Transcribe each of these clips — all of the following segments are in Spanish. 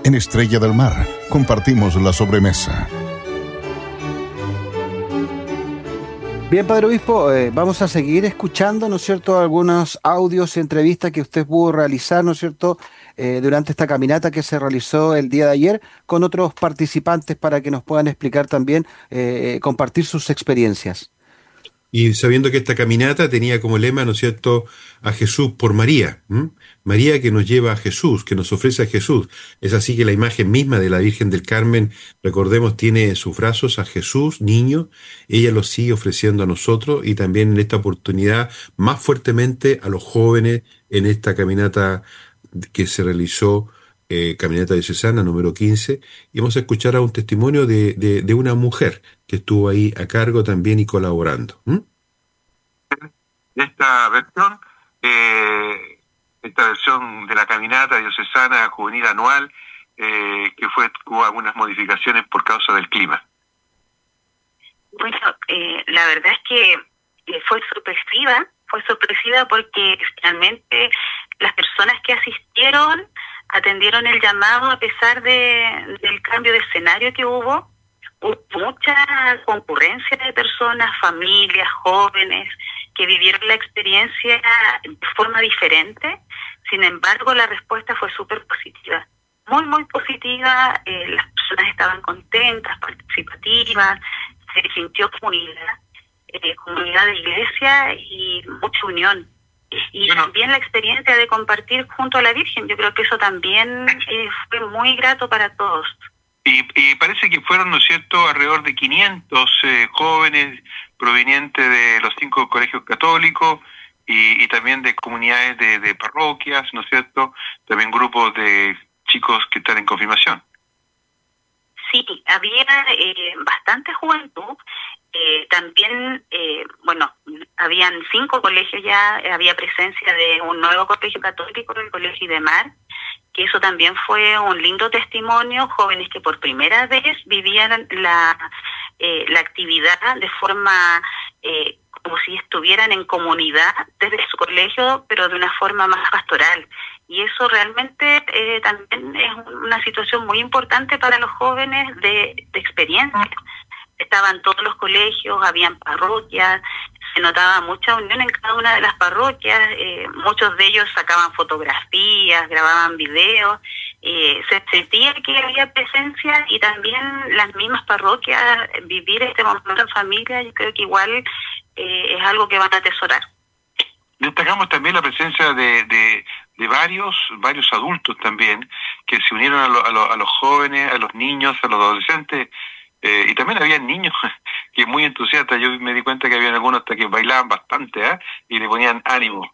En Estrella del Mar compartimos la sobremesa. Bien, Padre Obispo, vamos a seguir escuchando, ¿no es cierto?, algunos audios y entrevistas que usted pudo realizar, ¿no es cierto?, durante esta caminata que se realizó el día de ayer con otros participantes para que nos puedan explicar también, compartir sus experiencias. Y sabiendo que esta caminata tenía como lema, ¿no es cierto?, a Jesús por María. ¿M? María que nos lleva a Jesús, que nos ofrece a Jesús. Es así que la imagen misma de la Virgen del Carmen, recordemos, tiene en sus brazos a Jesús, niño. Ella lo sigue ofreciendo a nosotros y también en esta oportunidad más fuertemente a los jóvenes en esta caminata que se realizó, Caminata Diocesana número 15, y vamos a escuchar a un testimonio de una mujer que estuvo ahí a cargo también y colaborando. Esta versión de la Caminata Diocesana Juvenil Anual, que hubo algunas modificaciones por causa del clima. Bueno, la verdad es que fue sorpresiva porque realmente las personas que asistieron atendieron el llamado a pesar del cambio de escenario que hubo. Hubo mucha concurrencia de personas, familias, jóvenes, que vivieron la experiencia de forma diferente. Sin embargo, la respuesta fue súper positiva, muy, muy positiva. Las personas estaban contentas, participativas, se sintió comunidad de iglesia y mucha unión. Y bueno, también la experiencia de compartir junto a la Virgen, yo creo que eso también fue muy grato para todos. Y parece que fueron, ¿no es cierto?, alrededor de 500 jóvenes provenientes de los 5 colegios católicos y también de comunidades de parroquias, ¿no es cierto?, también grupos de chicos que están en confirmación. Sí, había bastante juventud. También, habían 5 colegios ya, había presencia de un nuevo colegio católico, el Colegio Idemar, que eso también fue un lindo testimonio, jóvenes que por primera vez vivían la actividad de forma como si estuvieran en comunidad desde su colegio, pero de una forma más pastoral. Y eso realmente también es una situación muy importante para los jóvenes de experiencia. Estaban todos los colegios, habían parroquias, se notaba mucha unión en cada una de las parroquias, muchos de ellos sacaban fotografías, grababan videos, se sentía que había presencia y también las mismas parroquias, vivir este momento en familia, yo creo que igual es algo que van a atesorar. Destacamos también la presencia de varios adultos también, que se unieron a los jóvenes, a los niños, a los adolescentes. Y también había niños que muy entusiastas. Yo me di cuenta que había algunos hasta que bailaban bastante, y le ponían ánimo.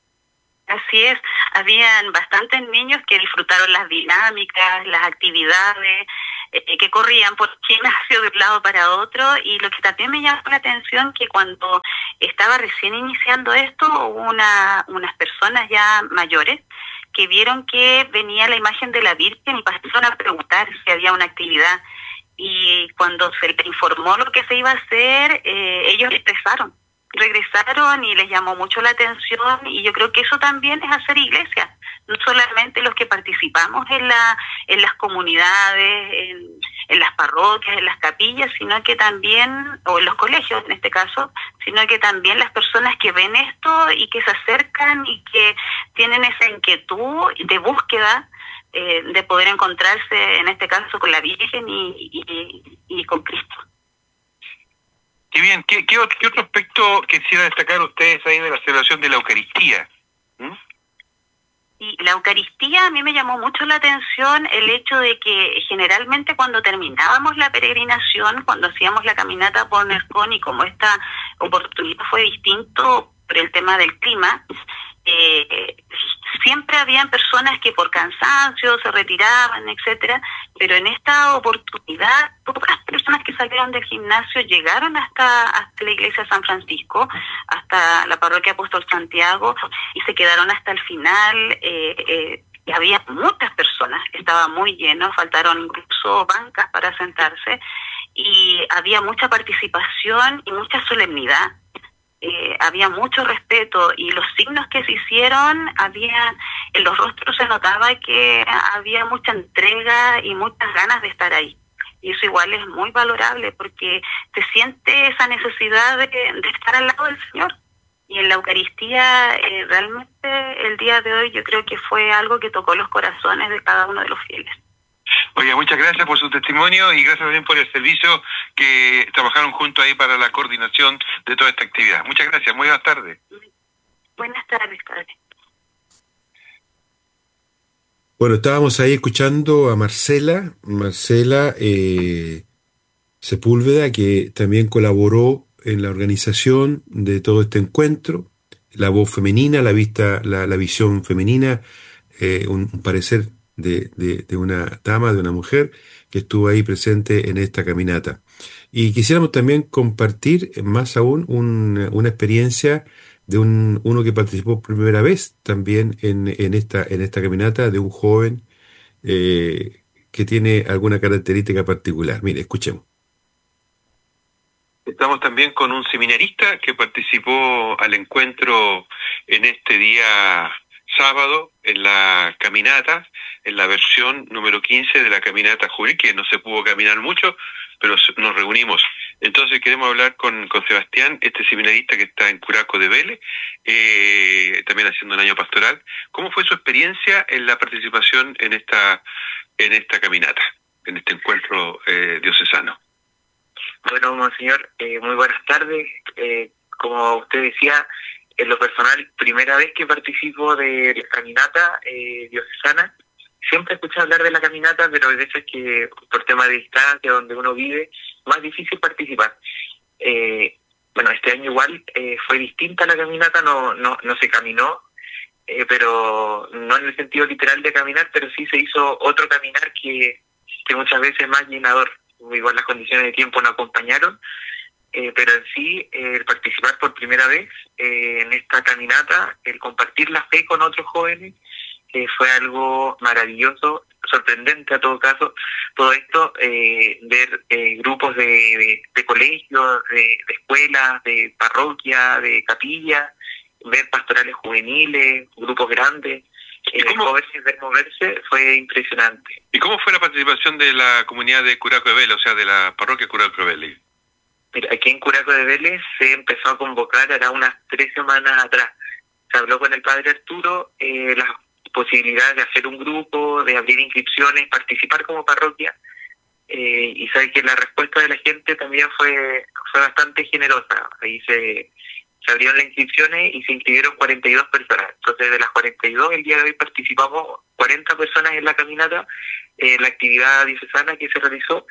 Así es, habían bastantes niños que disfrutaron las dinámicas, las actividades, que corrían por el gimnasio de un lado para otro. Y lo que también me llamó la atención, que cuando estaba recién iniciando esto, hubo unas personas ya mayores que vieron que venía la imagen de la Virgen y pasaron a preguntar si había una actividad. Y cuando se les informó lo que se iba a hacer, ellos regresaron y les llamó mucho la atención, y yo creo que eso también es hacer iglesia, no solamente los que participamos en las comunidades, en las parroquias, en las capillas, sino que también, o en los colegios en este caso, sino que también las personas que ven esto y que se acercan y que tienen esa inquietud de búsqueda de poder encontrarse, en este caso, con la Virgen y con Cristo. Qué bien. ¿Qué otro aspecto quisiera destacar ustedes ahí de la celebración de la Eucaristía? Y la Eucaristía, a mí me llamó mucho la atención el hecho de que generalmente cuando terminábamos la peregrinación, cuando hacíamos la caminata por Nercón, y como esta oportunidad fue distinto por el tema del clima, siempre habían personas que por cansancio se retiraban, etcétera, pero en esta oportunidad pocas personas que salieron del gimnasio llegaron hasta la iglesia de San Francisco, hasta la parroquia Apóstol Santiago, y se quedaron hasta el final. Y había muchas personas, estaba muy lleno, faltaron incluso bancas para sentarse, y había mucha participación y mucha solemnidad. había mucho respeto y los signos que se hicieron, en los rostros se notaba que había mucha entrega y muchas ganas de estar ahí. Y eso igual es muy valorable porque se siente esa necesidad de estar al lado del Señor. Y en la Eucaristía, realmente el día de hoy yo creo que fue algo que tocó los corazones de cada uno de los fieles. Oye, muchas gracias por su testimonio y gracias también por el servicio que trabajaron juntos ahí para la coordinación de toda esta actividad. Muchas gracias, muy buenas tardes. Buenas tardes, padre. Bueno, estábamos ahí escuchando a Marcela Sepúlveda, que también colaboró en la organización de todo este encuentro, la voz femenina, la visión femenina, un parecer de una dama, de una mujer que estuvo ahí presente en esta caminata. Y quisiéramos también compartir más aún una experiencia de uno que participó por primera vez también en esta caminata, de un joven que tiene alguna característica particular. Mire, escuchemos. Estamos también con un seminarista que participó al encuentro en este día sábado en la caminata, en la versión número 15 de la caminata juvenil, que no se pudo caminar mucho, pero nos reunimos. Entonces queremos hablar con Sebastián, este seminarista que está en Curaco de Vélez, también haciendo un año pastoral. ¿Cómo fue su experiencia en la participación en esta caminata, en este encuentro diocesano? Bueno, monseñor, muy buenas tardes. Como usted decía, en lo personal, primera vez que participo de la caminata diocesana. Siempre escuché hablar de la caminata, pero hay veces que por tema de distancia, donde uno vive, más difícil participar. Bueno, este año igual fue distinta la caminata, no se caminó, pero no en el sentido literal de caminar, pero sí se hizo otro caminar que muchas veces es más llenador. Igual las condiciones de tiempo no acompañaron, pero en sí, el participar por primera vez en esta caminata, el compartir la fe con otros jóvenes, fue algo maravilloso, sorprendente a todo caso. Todo esto, ver grupos de colegios, de escuelas, de parroquia, de capilla, ver pastorales juveniles, grupos grandes, jóvenes, ver moverse, fue impresionante. ¿Y cómo fue la participación de la comunidad de Curaco de Vélez, o sea, de la parroquia Curaco de Vélez? Mira, aquí en Curaco de Vélez se empezó a convocar, hará unas 3 semanas atrás. Se habló con el padre Arturo, las posibilidades de hacer un grupo, de abrir inscripciones, participar como parroquia, y sabe que la respuesta de la gente también fue bastante generosa. Ahí se abrieron las inscripciones y se inscribieron 42 personas. Entonces, de las 42, el día de hoy participamos 40 personas en la caminata, la actividad diocesana que se realizó,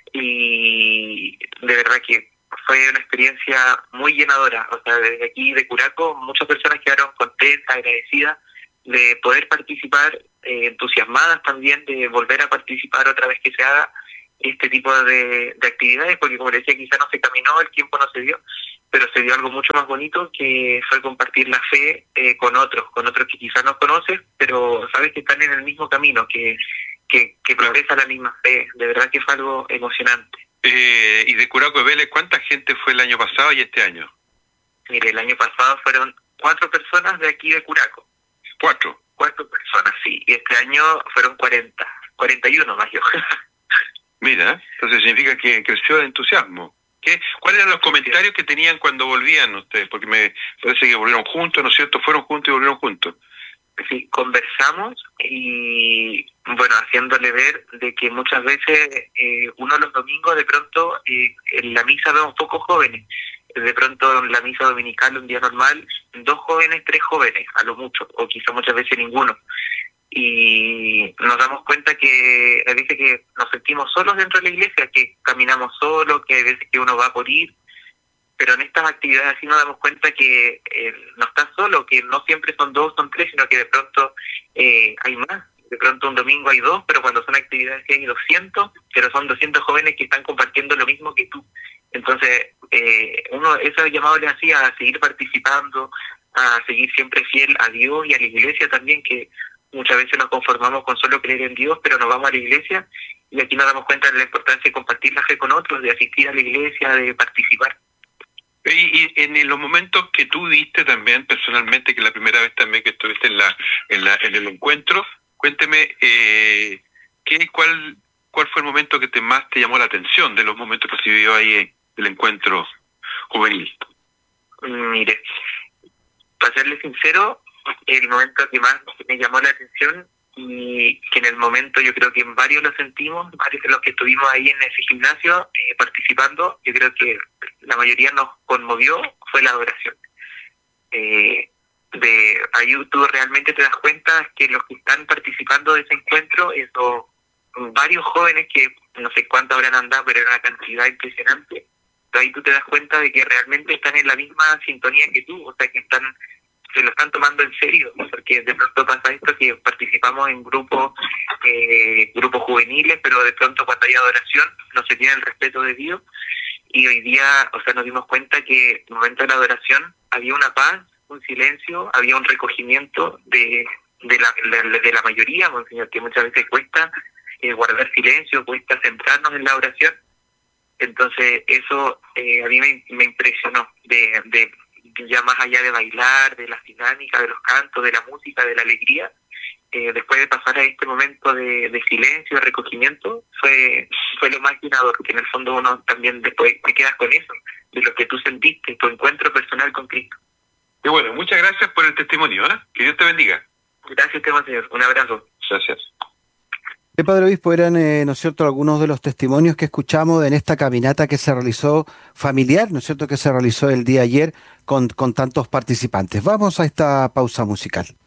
y de verdad que fue una experiencia muy llenadora. O sea, desde aquí de Curaco, muchas personas quedaron contentas, agradecidas de poder participar, entusiasmadas también de volver a participar otra vez que se haga este tipo de actividades, porque como les decía, quizá no se caminó, el tiempo no se dio, pero se dio algo mucho más bonito, que fue compartir la fe con otros que quizás no conoces, pero sabes que están en el mismo camino, que progresa la misma fe. De verdad que fue algo emocionante. Y de Curaco de Vélez, ¿cuánta gente fue el año pasado y este año? Mire, el año pasado fueron 4 personas de aquí de Curaco. 4 personas, sí. Y este año fueron 41 más yo. Mira, entonces significa que creció el entusiasmo. ¿Cuáles eran los comentarios que tenían cuando volvían ustedes? Porque me parece que volvieron juntos, ¿no es cierto? Fueron juntos y volvieron juntos. Sí, conversamos y, bueno, haciéndole ver de que muchas veces uno los domingos de pronto en la misa vemos pocos jóvenes. De pronto en la misa dominical, un día normal, 2 jóvenes, 3 jóvenes, a lo mucho, o quizá muchas veces ninguno. Y nos damos cuenta que hay veces que nos sentimos solos dentro de la iglesia, que caminamos solos, que hay veces que uno va por ir, pero en estas actividades así nos damos cuenta que no estás solo, que no siempre son 2, son 3, sino que de pronto hay más. De pronto un domingo hay 2, pero cuando son actividades que hay 200, pero son 200 jóvenes que están compartiendo lo mismo que tú. Entonces, uno ese llamado le hacía a seguir participando, a seguir siempre fiel a Dios y a la iglesia también, que muchas veces nos conformamos con solo creer en Dios, pero nos vamos a la iglesia y aquí nos damos cuenta de la importancia de compartir la fe con otros, de asistir a la iglesia, de participar. Y en los momentos que tú viste también personalmente, que la primera vez también que estuviste en el encuentro, cuénteme cuál fue el momento que más te llamó la atención de los momentos que se vivió ahí en el encuentro juvenil. Mire, para serle sincero, el momento que más me llamó la atención y que en el momento yo creo que en varios lo sentimos, varios de los que estuvimos ahí en ese gimnasio participando, yo creo que la mayoría nos conmovió, fue la adoración. Ahí tú realmente te das cuenta que los que están participando de ese encuentro, esos varios jóvenes que no sé cuántos habrán andado, pero era una cantidad impresionante, ahí tú te das cuenta de que realmente están en la misma sintonía que tú, o sea que se lo están tomando en serio, porque de pronto pasa esto que participamos en grupos juveniles, pero de pronto cuando hay adoración no se tiene el respeto debido, y hoy día, o sea, nos dimos cuenta que en el momento de la adoración había una paz, un silencio, había un recogimiento de la mayoría, monseñor, que muchas veces cuesta guardar silencio, cuesta centrarnos en la oración. Entonces eso a mí me impresionó, de ya más allá de bailar, de las dinámicas, de los cantos, de la música, de la alegría, después de pasar a este momento de silencio, de recogimiento, fue lo más llenador, que en el fondo uno también después te quedas con eso, de lo que tú sentiste, tu encuentro personal con Cristo. Y bueno, muchas gracias por el testimonio, ¿eh? Que Dios te bendiga. Gracias, Monseñor. Un abrazo. Gracias. Padre Obispo, eran, ¿no es cierto?, algunos de los testimonios que escuchamos en esta caminata que se realizó familiar, ¿no es cierto?, que se realizó el día ayer con tantos participantes. Vamos a esta pausa musical.